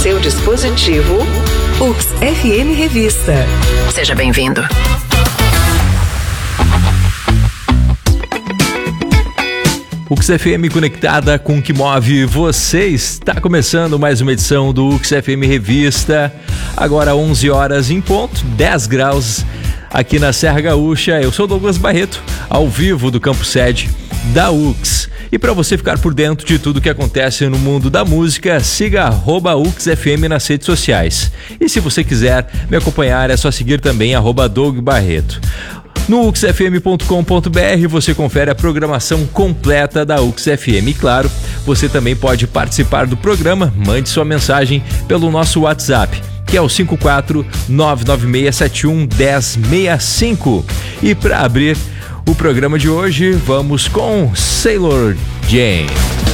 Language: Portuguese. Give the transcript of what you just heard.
seu dispositivo, UX FM Revista. Seja bem-vindo. UX FM conectada com o que move você. Está começando mais uma edição do UX FM Revista. Agora 11 horas em ponto, 10 graus aqui na Serra Gaúcha. Eu sou Douglas Barreto, ao vivo do campo sede da UX. E para você ficar por dentro de tudo que acontece no mundo da música, siga @UXFM nas redes sociais. E se você quiser me acompanhar, é só seguir também @DougBarreto. No uxfm.com.br você confere a programação completa da UXFM. E claro, você também pode participar do programa. Mande sua mensagem pelo nosso WhatsApp, que é o 54996711065. E para abrir o programa de hoje, vamos com Sailor Jane.